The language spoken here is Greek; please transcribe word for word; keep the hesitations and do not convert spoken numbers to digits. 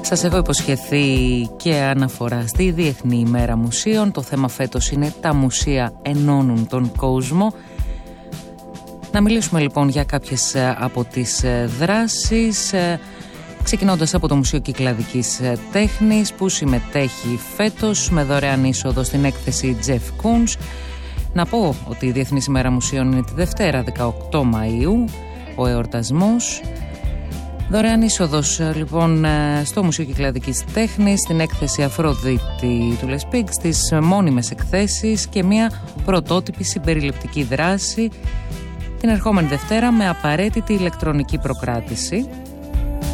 Σας έχω υποσχεθεί και αναφορά στη Διεθνή ημέρα μουσείων. Το θέμα φέτος είναι τα μουσεία ενώνουν τον κόσμο. Να μιλήσουμε λοιπόν για κάποιες από τις δράσεις, ξεκινώντας από το Μουσείο Κυκλαδικής Τέχνης που συμμετέχει φέτος με δωρεάν είσοδο στην έκθεση Jeff Koons. Να πω ότι η Διεθνής ημέρα μουσείων είναι τη Δευτέρα δεκαοκτώ Μαΐου, ο εορτασμός. Δωρεάν είσοδος λοιπόν στο Μουσείο Κυκλαδικής Τέχνης, στην έκθεση Αφροδίτη του Λεσπίγκ, στις μόνιμες εκθέσεις και μια πρωτότυπη συμπεριληπτική δράση την ερχόμενη Δευτέρα με απαραίτητη ηλεκτρονική προκράτηση.